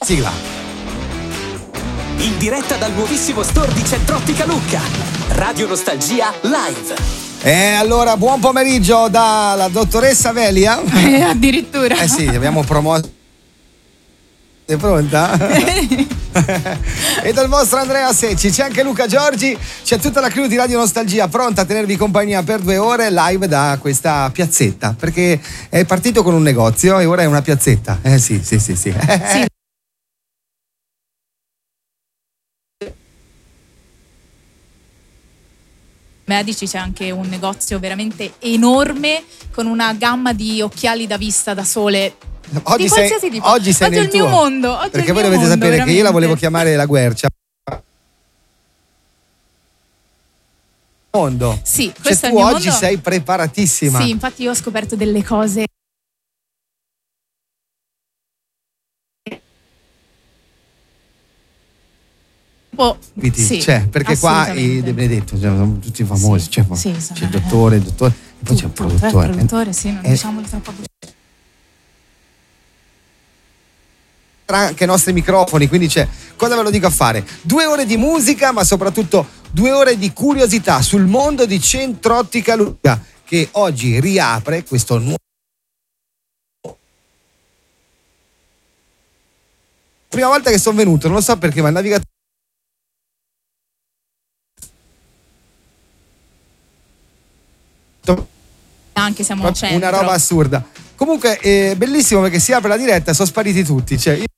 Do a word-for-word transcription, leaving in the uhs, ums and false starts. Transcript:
Sigla. In diretta dal nuovissimo store di Centrottica Lucca. Radio Nostalgia Live. E allora, buon pomeriggio dalla dottoressa Velia. Eh, addirittura. Eh sì, abbiamo promosso. Sei pronta? E dal vostro Andrea Secci c'è anche Luca Giorgi, c'è tutta la crew di Radio Nostalgia pronta a tenervi compagnia per due ore live da questa piazzetta, perché è partito con un negozio e ora è una piazzetta. Eh sì, sì, sì, sì. Sì. Medici c'è anche un negozio veramente enorme con una gamma di occhiali da vista da sole. Oggi di sei, qualsiasi tipo. oggi sei oggi nel è il mio tuo. mondo. Oggi Perché è il voi mio dovete mondo, sapere veramente. che io la volevo chiamare la Guercia. Mondo. Sì, Cioè, questo è tu il mio oggi mondo. sei preparatissima. Sì, infatti io ho scoperto delle cose. Oh, sì, cioè, perché qua i De Benedetto cioè, sono tutti famosi, sì, cioè, sì, c'è il dottore, il dottore, e poi c'è il produttore. Il produttore, sì, non eh, diciamolo troppo. Anche i nostri microfoni, quindi c'è, cosa ve lo dico a fare? Due ore di musica, ma soprattutto due ore di curiosità sul mondo di Centrottica Lucca, che oggi riapre questo nuovo. Prima volta che sono venuto, non lo so perché, ma il navigatore. Anche siamo Una roba assurda. Comunque è bellissimo perché si apre la diretta e sono spariti tutti. Cioè, io